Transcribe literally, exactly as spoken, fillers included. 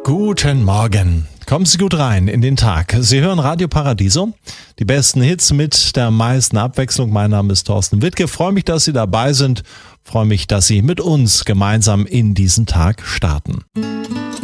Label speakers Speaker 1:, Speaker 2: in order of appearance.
Speaker 1: Guten Morgen. Kommen Sie gut rein in den Tag. Sie hören Radio Paradiso. Die besten Hits mit der meisten Abwechslung. Mein Name ist Thorsten Wittke. Freue mich, dass Sie dabei sind. Freue mich, dass Sie mit uns gemeinsam in diesen Tag starten.